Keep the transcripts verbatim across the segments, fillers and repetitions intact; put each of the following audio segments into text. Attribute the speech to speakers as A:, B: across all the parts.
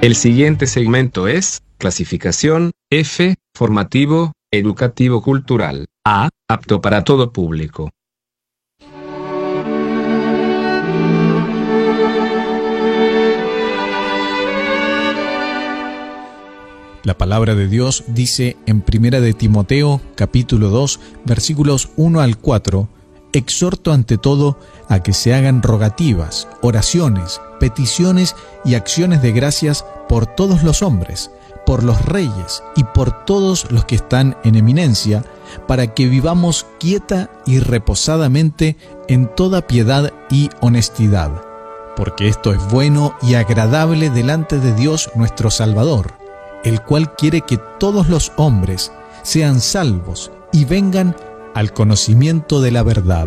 A: El siguiente segmento es clasificación F, formativo, educativo cultural, A, apto para todo público.
B: La palabra de Dios dice en Primera de Timoteo, capítulo dos, versículos uno al cuatro, exhorto ante todo a que se hagan rogativas, oraciones, peticiones y acciones de gracias por todos los hombres, por los reyes y por todos los que están en eminencia, para que vivamos quieta y reposadamente en toda piedad y honestidad, porque esto es bueno y agradable delante de Dios nuestro Salvador, el cual quiere que todos los hombres sean salvos y vengan al conocimiento de la verdad.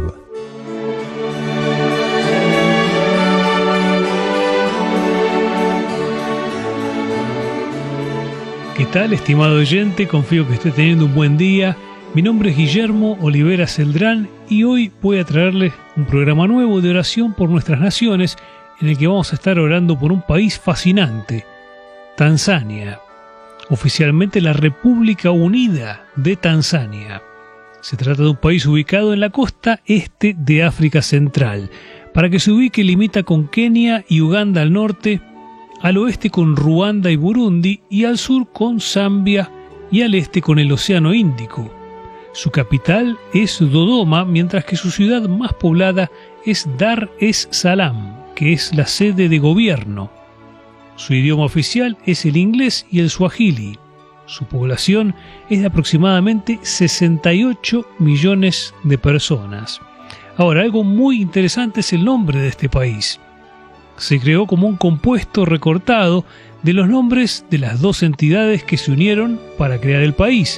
C: ¿Qué tal, estimado oyente? Confío que esté teniendo un buen día. Mi nombre es Guillermo Olivera Celdrán y hoy voy a traerles un programa nuevo de oración por nuestras naciones en el que vamos a estar orando por un país fascinante, Tanzania. Oficialmente la República Unida de Tanzania. Se trata de un país ubicado en la costa este de África Central. Para que se ubique, limita con Kenia y Uganda al norte, al oeste con Ruanda y Burundi, y al sur con Zambia y al este con el Océano Índico. Su capital es Dodoma, mientras que su ciudad más poblada es Dar es Salaam, que es la sede de gobierno. Su idioma oficial es el inglés y el suajili. Su población es de aproximadamente sesenta y ocho millones de personas. Ahora, algo muy interesante es el nombre de este país. Se creó como un compuesto recortado de los nombres de las dos entidades que se unieron para crear el país,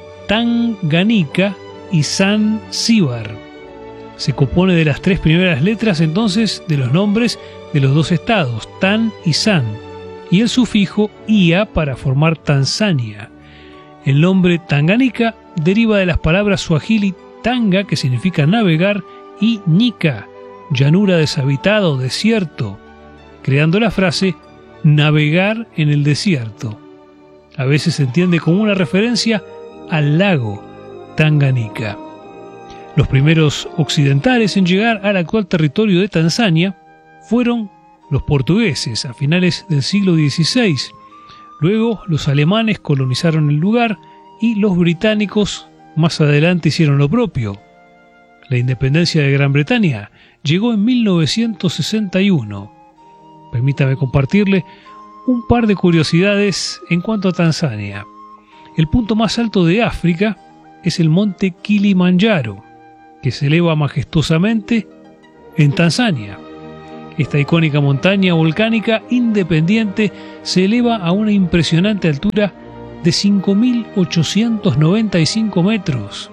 C: Tanganyika y Zanzíbar. Se compone de las tres primeras letras entonces de los nombres de los dos estados, Tan y San, y el sufijo ia para formar Tanzania. El nombre Tanganyika deriva de las palabras suajili tanga, que significa navegar, y nika, llanura deshabitada o desierto, creando la frase navegar en el desierto. A veces se entiende como una referencia al lago Tanganyika. Los primeros occidentales en llegar al actual territorio de Tanzania fueron los portugueses a finales del siglo dieciséis. Luego los alemanes colonizaron el lugar y los británicos más adelante hicieron lo propio. La independencia de Gran Bretaña llegó en mil novecientos sesenta y uno. Permítame compartirle un par de curiosidades en cuanto a Tanzania. El punto más alto de África es el monte Kilimanjaro, que se eleva majestuosamente en Tanzania. Esta icónica montaña volcánica independiente se eleva a una impresionante altura de cinco mil ochocientos noventa y cinco metros.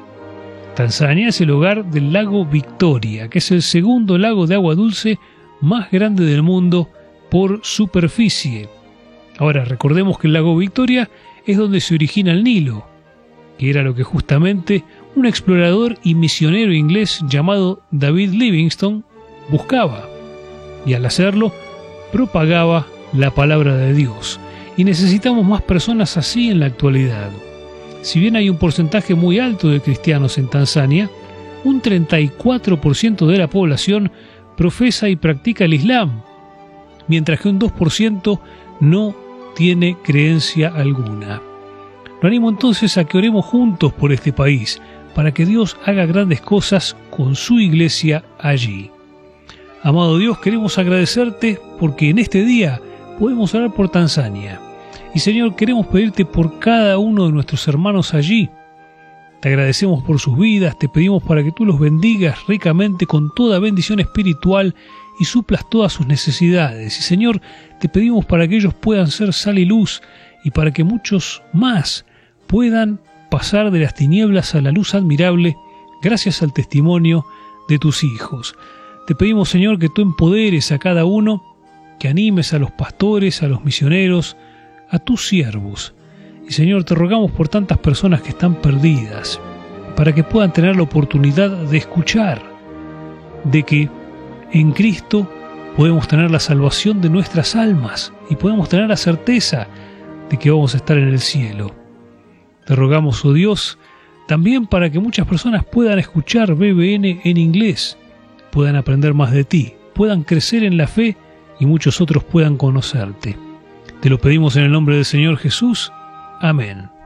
C: Tanzania es el hogar del lago Victoria, que es el segundo lago de agua dulce más grande del mundo por superficie. Ahora, recordemos que el lago Victoria es donde se origina el Nilo, que era lo que justamente un explorador y misionero inglés llamado David Livingstone buscaba, y al hacerlo propagaba la palabra de Dios. Y necesitamos más personas así en la actualidad. Si bien hay un porcentaje muy alto de cristianos en Tanzania, un treinta y cuatro por ciento de la población profesa y practica el Islam, mientras que un dos por ciento no tiene creencia alguna. Lo animo entonces a que oremos juntos por este país, para que Dios haga grandes cosas con su iglesia allí. Amado Dios, queremos agradecerte porque en este día podemos orar por Tanzania. Y Señor, queremos pedirte por cada uno de nuestros hermanos allí. Te agradecemos por sus vidas, te pedimos para que tú los bendigas ricamente con toda bendición espiritual y suplas todas sus necesidades. Y Señor, te pedimos para que ellos puedan ser sal y luz y para que muchos más puedan pasar de las tinieblas a la luz admirable gracias al testimonio de tus hijos. Te pedimos, Señor, que tú empoderes a cada uno, que animes a los pastores, a los misioneros, a tus siervos. Y Señor, te rogamos por tantas personas que están perdidas, para que puedan tener la oportunidad de escuchar, de que en Cristo podemos tener la salvación de nuestras almas y podemos tener la certeza de que vamos a estar en el cielo. Te rogamos, oh Dios, también para que muchas personas puedan escuchar B B N en inglés, puedan aprender más de ti, puedan crecer en la fe y muchos otros puedan conocerte. Te lo pedimos en el nombre del Señor Jesús. Amén.